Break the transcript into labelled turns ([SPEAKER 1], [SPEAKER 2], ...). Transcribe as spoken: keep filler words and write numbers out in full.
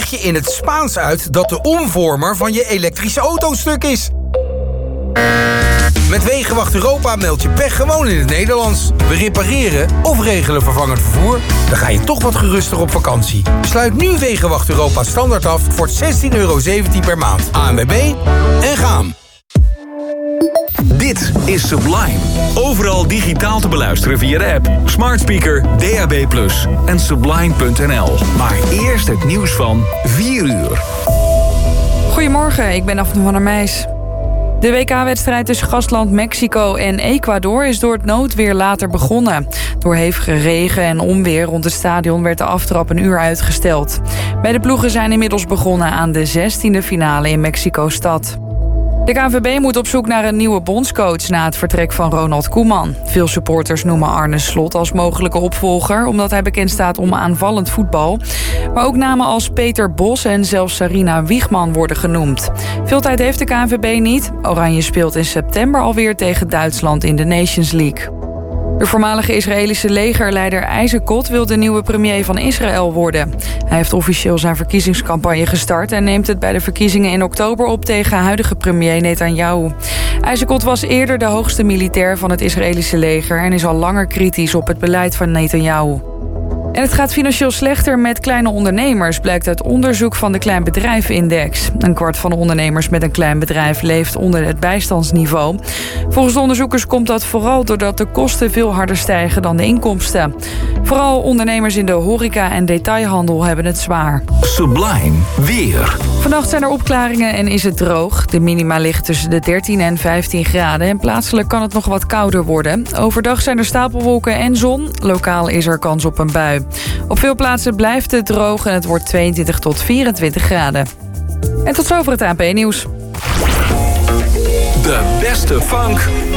[SPEAKER 1] leg je in het Spaans uit dat de omvormer van je elektrische auto stuk is. Met Wegenwacht Europa meld je pech gewoon in het Nederlands. We repareren of regelen vervangend vervoer. Dan ga je toch wat geruster op vakantie. Sluit nu Wegenwacht Europa standaard af voor zestien euro zeventien per maand. A N W B en gaan.
[SPEAKER 2] Dit is Sublime. Overal digitaal te beluisteren via de app, smart speaker, D A B plus, en sublime punt n l. Maar eerst het nieuws van vier uur.
[SPEAKER 3] Goedemorgen, ik ben Daphne van der Meijs. De W K-wedstrijd tussen gastland Mexico en Ecuador is door het noodweer later begonnen. Door hevige regen en onweer rond het stadion werd de aftrap een uur uitgesteld. Beide ploegen zijn inmiddels begonnen aan de zestiende finale in Mexico-stad. De K N V B moet op zoek naar een nieuwe bondscoach na het vertrek van Ronald Koeman. Veel supporters noemen Arne Slot als mogelijke opvolger, omdat hij bekend staat om aanvallend voetbal. Maar ook namen als Peter Bos en zelfs Sarina Wiegman worden genoemd. Veel tijd heeft de K N V B niet. Oranje speelt in september alweer tegen Duitsland in de Nations League. De voormalige Israëlische legerleider Eisenkot wil de nieuwe premier van Israël worden. Hij heeft officieel zijn verkiezingscampagne gestart en neemt het bij de verkiezingen in oktober op tegen huidige premier Netanyahu. Eisenkot was eerder de hoogste militair van het Israëlische leger en is al langer kritisch op het beleid van Netanyahu. En het gaat financieel slechter met kleine ondernemers, blijkt uit onderzoek van de Kleinbedrijvenindex. Een kwart van de ondernemers met een klein bedrijf leeft onder het bijstandsniveau. Volgens de onderzoekers komt dat vooral doordat de kosten veel harder stijgen dan de inkomsten. Vooral ondernemers in de horeca en detailhandel hebben het zwaar.
[SPEAKER 2] Sublime weer.
[SPEAKER 3] Vannacht zijn er opklaringen en is het droog. De minima liggen tussen de dertien en vijftien graden en plaatselijk kan het nog wat kouder worden. Overdag zijn er stapelwolken en zon. Lokaal is er kans op een bui. Op veel plaatsen blijft het droog en het wordt tweeëntwintig tot vierentwintig graden. En tot zover het A N P-nieuws.
[SPEAKER 2] De beste funk